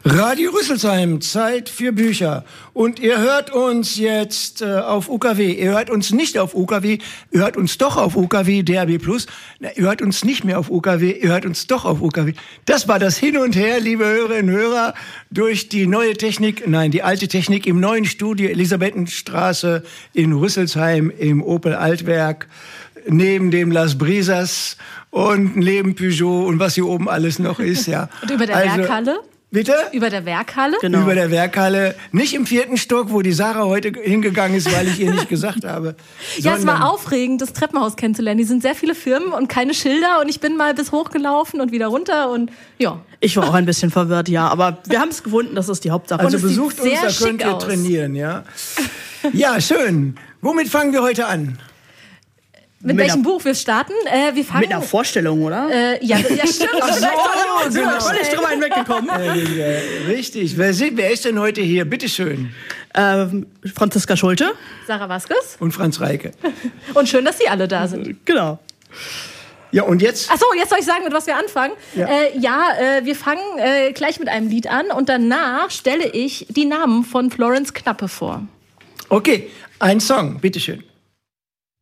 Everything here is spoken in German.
Radio Rüsselsheim, Zeit für Bücher. Und ihr hört uns jetzt auf UKW. Ihr hört uns nicht auf UKW, ihr hört uns doch auf UKW, DRB+. Ihr hört uns nicht mehr auf UKW, ihr hört uns doch auf UKW. Das war das Hin und Her, liebe Hörerinnen und Hörer, durch die neue Technik, nein, die alte Technik im neuen Studio Elisabethenstraße in Rüsselsheim im Opel Altwerk, neben dem Las Brisas und neben Peugeot und was hier oben alles noch ist, ja. Und über der Werkhalle? Bitte? Über der Werkhalle? Genau. Über der Werkhalle. Nicht im 4. Stock, wo die Sarah heute hingegangen ist, weil ich ihr nicht gesagt habe. Ja, es war aufregend, das Treppenhaus kennenzulernen. Die sind sehr viele Firmen und keine Schilder. Und ich bin mal bis hochgelaufen und wieder runter. Und ja. Ich war auch ein bisschen verwirrt, ja. Aber wir haben es gefunden, das ist die Hauptsache. Also besucht uns, da könnt ihr trainieren, ja. Ja, schön. Womit fangen wir heute an? Mit welchem Buch wir starten? Wir fangen mit einer Vorstellung, oder? Ja, stimmt. Ach so, sind wir völlig drüber hinweggekommen. Richtig. Wer ist denn heute hier? Bitteschön. Franziska Schulte. Sarah Vasquez. Und Franz Reike. Und schön, dass Sie alle da sind. Genau. Ja, und jetzt? Ach so, jetzt soll ich sagen, mit was wir anfangen. Ja, wir fangen gleich mit einem Lied an und danach stelle ich die Namen von Florence Knappe vor. Okay, ein Song, bitteschön.